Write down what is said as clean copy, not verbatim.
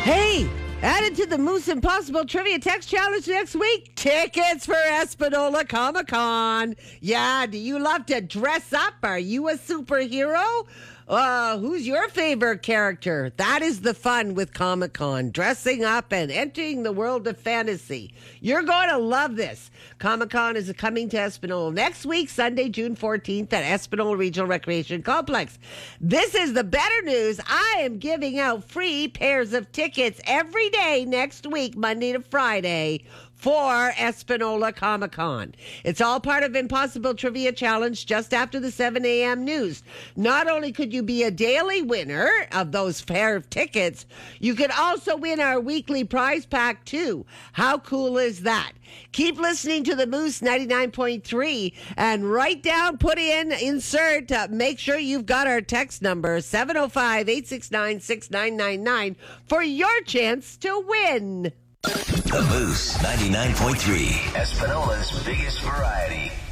Hey, added to the Moose Impossible Trivia Text Challenge next week, tickets for Espanola Comic-Con. Yeah, do you love to dress up? Are you a superhero? Who's your favorite character? That is the fun with Comic-Con, dressing up and entering the world of fantasy. You're going to love this. Comic-Con is coming to Espanola next week, Sunday, June 14th at Espanola Regional Recreation Complex. This is the better news. I am giving out free pairs of tickets every day next week, Monday to Friday, for Espanola Comic-Con. It's all part of Impossible Trivia Challenge just after the 7 a.m. news. Not only could you be a daily winner of those pair of tickets, you could also win our weekly prize pack too. How cool is that? Keep listening to the Moose 99.3 and write down, put in, insert, make sure you've got our text number 705-869-6999 for your chance to win. The Moose 99.3, Espanola's biggest variety.